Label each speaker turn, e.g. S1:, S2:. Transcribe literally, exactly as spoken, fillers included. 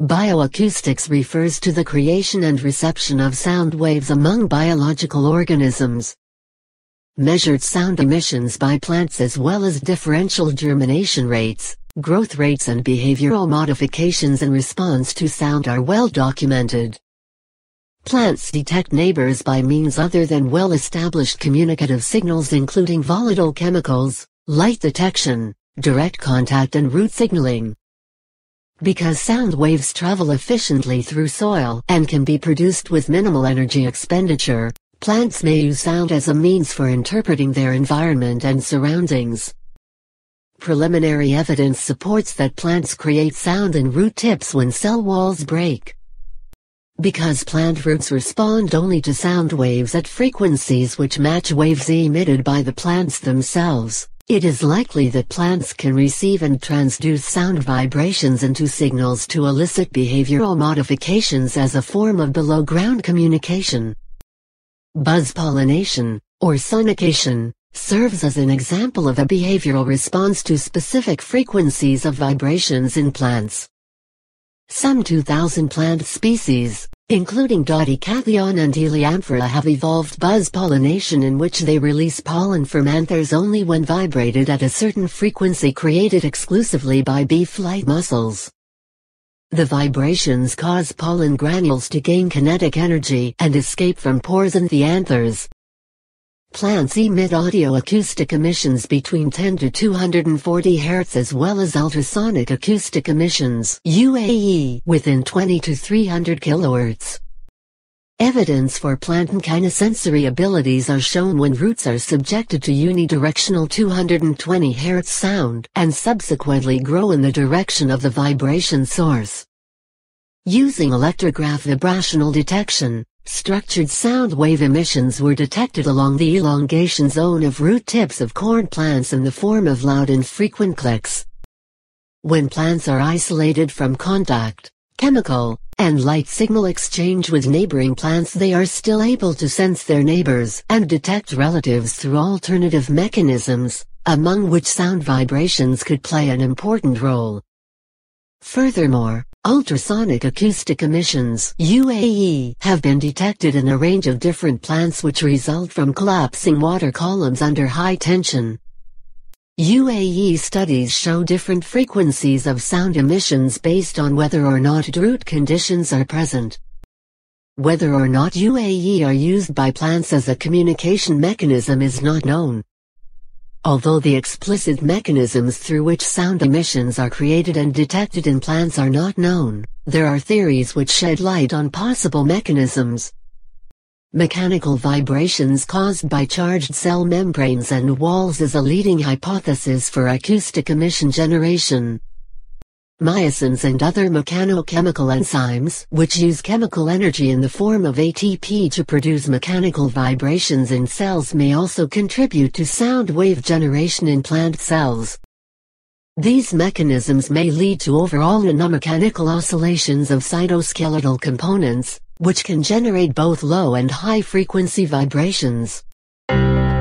S1: Bioacoustics refers to the creation and reception of sound waves among biological organisms. Measured sound emissions by plants as well as differential germination rates, growth rates and behavioral modifications in response to sound are well documented. Plants detect neighbors by means other than well-established communicative signals including volatile chemicals, light detection, direct contact and root signaling. Because sound waves travel efficiently through soil and can be produced with minimal energy expenditure, plants may use sound as a means for interpreting their environment and surroundings. Preliminary evidence supports that plants create sound in root tips when cell walls break. Because plant roots respond only to sound waves at frequencies which match waves emitted by the plants themselves, it is likely that plants can receive and transduce sound vibrations into signals to elicit behavioral modifications as a form of below-ground communication. Buzz pollination, or sonication, serves as an example of a behavioral response to specific frequencies of vibrations in plants. Some two thousand plant species, including Dodecatheon and Helianthera, have evolved buzz pollination in which they release pollen from anthers only when vibrated at a certain frequency created exclusively by bee flight muscles. The vibrations cause pollen granules to gain kinetic energy and escape from pores in the anthers. Plants emit audioacoustic emissions between ten to two hundred forty hertz as well as ultrasonic acoustic emissions U A E within twenty to three hundred kilohertz. Evidence for plant kinetosensory abilities are shown when roots are subjected to unidirectional two hundred twenty hertz sound and subsequently grow in the direction of the vibration source. Using electrograph vibrational detection, structured sound wave emissions were detected along the elongation zone of root tips of corn plants in the form of loud and frequent clicks. When plants are isolated from contact, chemical, and light signal exchange with neighboring plants, they are still able to sense their neighbors and detect relatives through alternative mechanisms, among which sound vibrations could play an important role. Furthermore, ultrasonic acoustic emissions U A E have been detected in a range of different plants which result from collapsing water columns under high tension. U A E studies show different frequencies of sound emissions based on whether or not root conditions are present. Whether or not U A E are used by plants as a communication mechanism is not known. Although the explicit mechanisms through which sound emissions are created and detected in plants are not known, there are theories which shed light on possible mechanisms. Mechanical vibrations caused by charged cell membranes and walls is a leading hypothesis for acoustic emission generation. Myosins and other mechanochemical enzymes, which use chemical energy in the form of A T P to produce mechanical vibrations in cells, may also contribute to sound wave generation in plant cells. These mechanisms may lead to overall nanomechanical oscillations of cytoskeletal components, which can generate both low and high frequency vibrations.